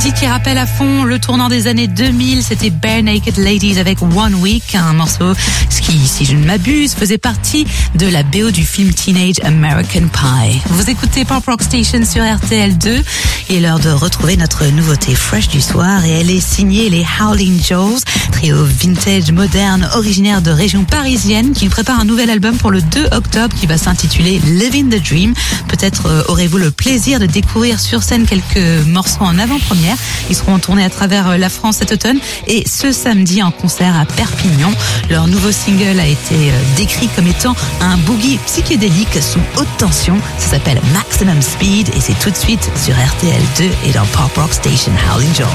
musique qui rappelle à fond le tournant des années 2000, c'était Bare Naked Ladies avec One Week, un morceau qui, si je ne m'abuse, faisait partie de la BO du film Teenage American Pie. Vous écoutez Pop Rock Station sur RTL2, il est l'heure de retrouver notre nouveauté fresh du soir et elle est signée les Howling Joes, trio vintage moderne originaire de région parisienne qui nous prépare un nouvel album pour le 2 octobre qui va s'intituler Living the Dream. Peut-être aurez-vous le plaisir de découvrir sur scène quelques morceaux en avant-première. Ils seront en tournée à travers la France cet automne et ce samedi en concert à Perpignan. Leur nouveau single a été décrit comme étant un boogie psychédélique sous haute tension. Ça s'appelle Maximum Speed et c'est tout de suite sur RTL2 et dans Pop Rock Station Howling Jones.